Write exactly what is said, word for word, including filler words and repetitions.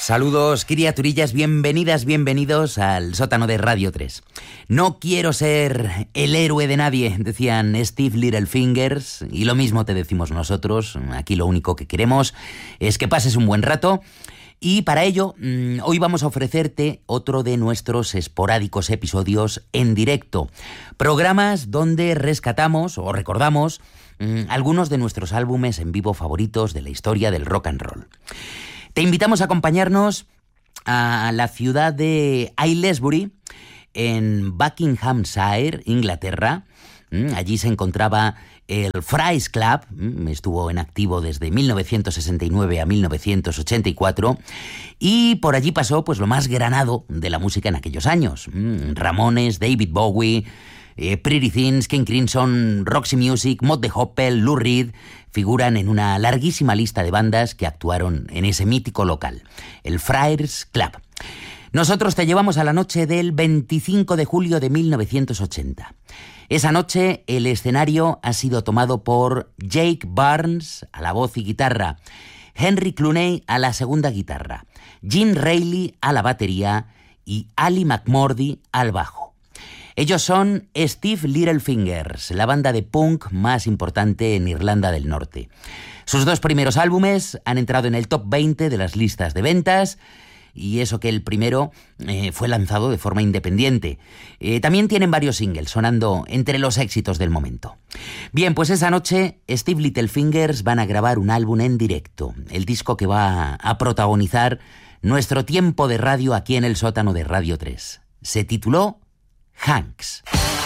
Saludos, criaturillas, bienvenidas, bienvenidos al sótano de Radio tres. No quiero ser el héroe de nadie, decían Steve Littlefingers, y lo mismo te decimos nosotros. Aquí lo único que queremos es que pases un buen rato, y para ello mmm, hoy vamos a ofrecerte otro de nuestros esporádicos episodios en directo. Programas donde rescatamos o recordamos mmm, algunos de nuestros álbumes en vivo favoritos de la historia del rock and roll. Te invitamos a acompañarnos a la ciudad de Aylesbury, en Buckinghamshire, Inglaterra. Allí se encontraba el Friars Club, estuvo en activo desde mil novecientos sesenta y nueve a mil novecientos ochenta y cuatro, y por allí pasó pues lo más granado de la música en aquellos años. Ramones, David Bowie, eh, Pretty Things, King Crimson, Roxy Music, Mott the Hoople, Lou Reed figuran en una larguísima lista de bandas que actuaron en ese mítico local, el Friars Club. Nosotros te llevamos a la noche del veinticinco de julio de mil novecientos ochenta. Esa noche el escenario ha sido tomado por Jake Barnes a la voz y guitarra, Henry Clooney a la segunda guitarra, Jim Reilly a la batería y Ali McMurdy al bajo. Ellos son Steve Littlefingers, la banda de punk más importante en Irlanda del Norte. Sus dos primeros álbumes han entrado en el top veinte de las listas de ventas, y eso que el primero eh, fue lanzado de forma independiente. Eh, también tienen varios singles sonando entre los éxitos del momento. Bien, pues esa noche Steve Littlefingers van a grabar un álbum en directo, el disco que va a protagonizar nuestro tiempo de radio aquí en el sótano de Radio tres. Se tituló Hanks.